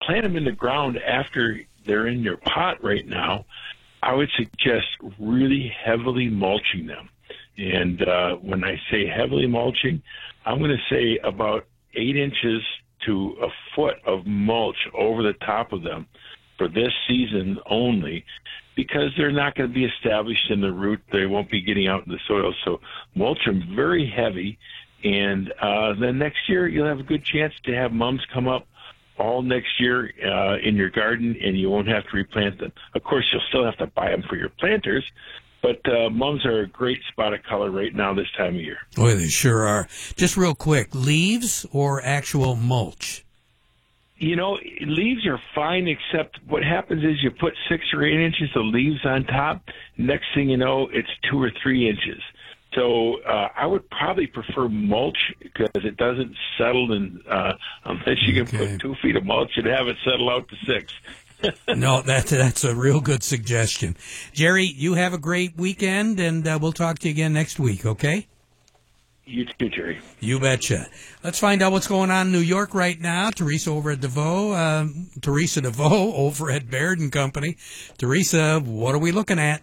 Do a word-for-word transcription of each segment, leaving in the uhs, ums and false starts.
plant them in the ground after they're in your pot right now, I would suggest really heavily mulching them. And uh, when I say heavily mulching, I'm going to say about eight inches to a foot of mulch over the top of them for this season only, because they're not going to be established in the root. They won't be getting out in the soil. So mulch them very heavy, and uh, then next year you'll have a good chance to have mums come up all next year uh, in your garden, and you won't have to replant them. Of course, you'll still have to buy them for your planters, but uh, mums are a great spot of color right now this time of year. Boy, they sure are. Just real quick, leaves or actual mulch? You know, leaves are fine, except what happens is you put six or eight inches of leaves on top. Next thing you know, it's two or three inches. So uh, I would probably prefer mulch because it doesn't settle, in, uh, unless you can Okay. put two feet of mulch and have it settle out to six. No, that's, that's a real good suggestion. Jerry, you have a great weekend, and uh, we'll talk to you again next week, okay? You too, Jerry. You betcha. Let's find out what's going on in New York right now. Teresa over at DeVoe, uh, Teresa DeVoe over at Baird and Company. Teresa, what are we looking at?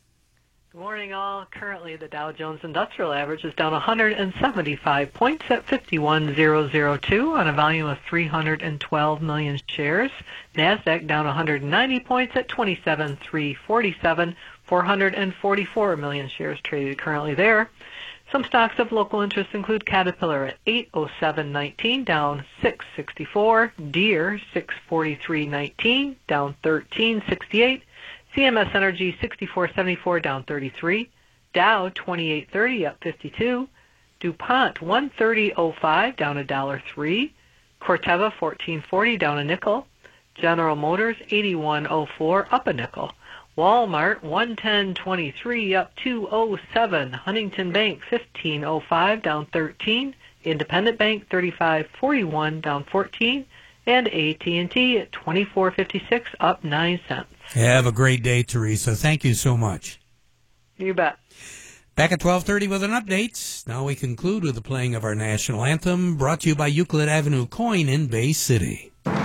Good morning, all. Currently, the Dow Jones Industrial Average is down one hundred seventy-five points at fifty-one thousand two on a volume of three hundred twelve million shares. NASDAQ down one hundred ninety points at twenty-seven thousand three hundred forty-seven, four hundred forty-four million shares traded currently there. Some stocks of local interest include Caterpillar at eight oh seven nineteen, down six sixty-four, Deere six forty-three nineteen, down thirteen sixty-eight, C M S Energy sixty-four seventy-four, down thirty-three, Dow twenty-eight thirty, up fifty-two, DuPont one thirty oh five, down one dollar and three cents, Corteva fourteen forty, down a nickel, General Motors eighty-one oh four, up a nickel, Walmart one ten twenty-three, up two oh seven, Huntington Bank fifteen oh five, down thirteen, Independent Bank thirty-five forty-one, down fourteen, and A T and T at twenty-four fifty-six, up nine cents. Have a great day, Teresa. Thank you so much. You bet. Back at twelve thirty with an update. Now we conclude with the playing of our national anthem, brought to you by Euclid Avenue Coin in Bay City.